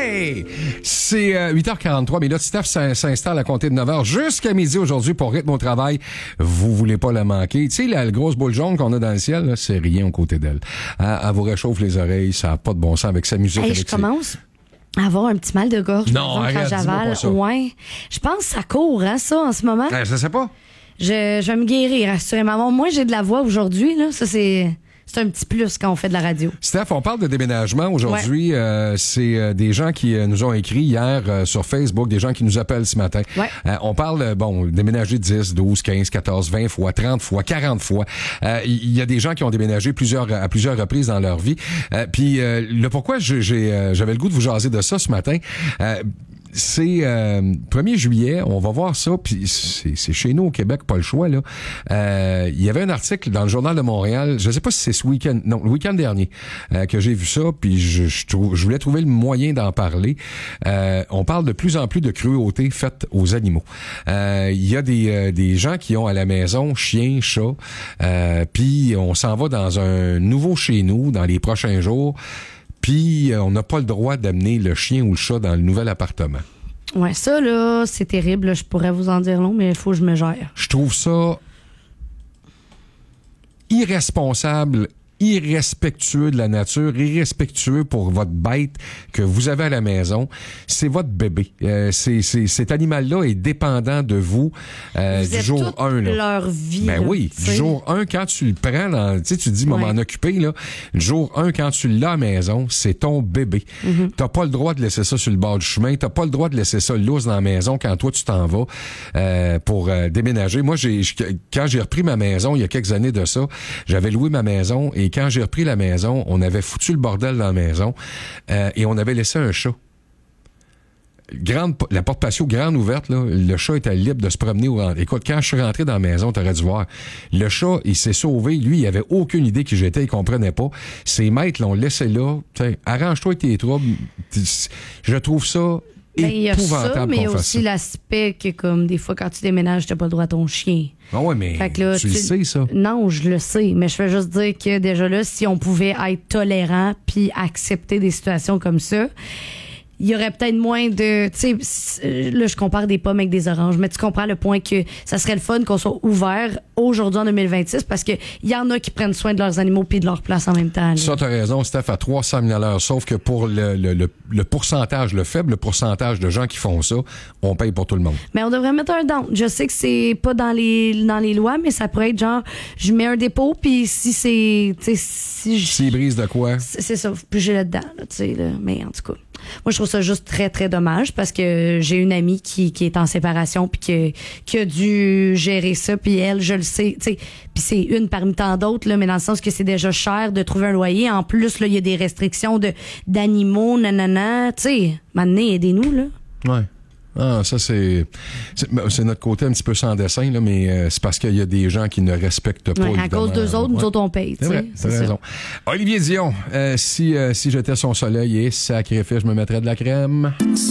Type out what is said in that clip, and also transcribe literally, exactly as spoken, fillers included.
Hey! C'est euh, huit heures quarante-trois, mais là, Steph s'installe à compter de neuf heures jusqu'à midi aujourd'hui pour rythme au travail. Vous voulez pas la manquer. Tu sais, la, la grosse boule jaune qu'on a dans le ciel, là, c'est rien aux côtés d'elle. Elle, elle vous réchauffe les oreilles, ça n'a pas de bon sens avec sa musique. Hey, avec je commence à avoir un petit mal de gorge. Non, quand arrête, j'avale. dis-moi pas ça. Ouais. Je pense que ça court, hein, ça, en ce moment. ses... Je sais pas. Je, je vais me guérir, assurément. Moi, j'ai de la voix aujourd'hui, là. Ça, c'est... C'est un petit plus quand on fait de la radio. Steph, on parle de déménagement aujourd'hui. Ouais. Euh, c'est euh, des gens qui euh, nous ont écrit hier euh, sur Facebook, des gens qui nous appellent ce matin. Ouais. Euh, on parle, euh, bon, déménager dix, douze, quinze, quatorze, vingt fois, trente fois, quarante fois. Il euh, y a des gens qui ont déménagé plusieurs à plusieurs reprises dans leur vie. Euh, Puis euh, le pourquoi j'ai, j'ai, euh, j'avais le goût de vous jaser de ça ce matin... Euh, c'est euh, premier juillet, on va voir ça, puis c'est, c'est chez nous au Québec, pas le choix, là. Euh, il y avait un article dans le Journal de Montréal, je sais pas si c'est ce week-end, non, le week-end dernier, euh, que j'ai vu ça, puis je, je, trou, je voulais trouver le moyen d'en parler. Euh, on parle de plus en plus de cruauté faite aux animaux. Euh, il y a des, euh, des gens qui ont à la maison chiens, chats, euh, puis on s'en va dans un nouveau chez nous dans les prochains jours. Puis, euh, on n'a pas le droit d'amener le chien ou le chat dans le nouvel appartement. Ouais, ça, là, c'est terrible. Là. Je pourrais vous en dire long, mais il faut que je me gère. Je trouve ça irresponsable, irrespectueux de la nature, irrespectueux pour votre bête que vous avez à la maison. C'est votre bébé. Euh, c'est, c'est, cet animal-là est dépendant de vous, euh, vous du êtes jour un. Là. Leur vie. Ben là, oui, t'sais. du jour un, quand tu le prends, dans, tu sais, tu te dis, ouais. m'en occuper, là. Le jour un, quand tu l'as à la maison, c'est ton bébé. Mm-hmm. T'as pas le droit de laisser ça sur le bord du chemin. T'as pas le droit de laisser ça loose dans la maison quand toi, tu t'en vas euh, pour euh, déménager. Moi, j'ai, quand j'ai repris ma maison, il y a quelques années de ça, j'avais loué ma maison et quand j'ai repris la maison, on avait foutu le bordel dans la maison euh, et on avait laissé un chat. Grande, la porte patio grande ouverte, là, le chat était libre de se promener. Au... Écoute, quand je suis rentré dans la maison, t'aurais dû voir. Le chat, il s'est sauvé. Lui, il avait aucune idée qui j'étais. Il comprenait pas. Ses maîtres l'ont laissé là. T'sais, arrange-toi avec tes troubles. Je trouve ça ben, il y a épouvantable ça, mais il y a qu'on fasse aussi ça. l'aspect que, comme, des fois, quand tu déménages, t'as pas le droit à ton chien. Ah ouais, mais là, tu, tu le sais, ça? Non, je le sais, mais je veux juste dire que déjà là, si on pouvait être tolérant puis accepter des situations comme ça, il y aurait peut-être moins de... Tu sais, là, je compare des pommes avec des oranges, mais tu comprends le point que ça serait le fun qu'on soit ouvert aujourd'hui en deux mille vingt-six parce qu'il y en a qui prennent soin de leurs animaux puis de leur place en même temps. Là. Ça, t'as raison, Steph, à trois cents mille à l'heure. Sauf que pour le, le, le, le pourcentage, le faible pourcentage de gens qui font ça, on paye pour tout le monde. Mais on devrait mettre un down. Je sais que c'est pas dans les dans les lois, mais ça pourrait être genre, je mets un dépôt, puis si c'est... Tu sais, si je... S'il brise de quoi? C'est, c'est ça, puis j'ai là-dedans, là, tu sais, là. Mais en tout cas... Moi, je trouve ça juste très, très dommage parce que j'ai une amie qui, qui est en séparation puis qui, qui a dû gérer ça. Puis elle, je le sais, tu sais, puis c'est une parmi tant d'autres, là, mais dans le sens que c'est déjà cher de trouver un loyer. En plus, là, il y a des restrictions de, d'animaux, nanana. Tu sais, maintenant, aidez-nous, là. Ouais. Ah, ça, c'est, c'est, c'est notre côté un petit peu sans dessin, là, mais euh, c'est parce qu'il y a des gens qui ne respectent pas. Ouais, à cause d'eux autres, ouais. Nous autres, on paye. C'est vrai, t'as raison. Olivier Dion, euh, si, euh, si j'étais son soleil et sacrifice, je me mettrais de la crème.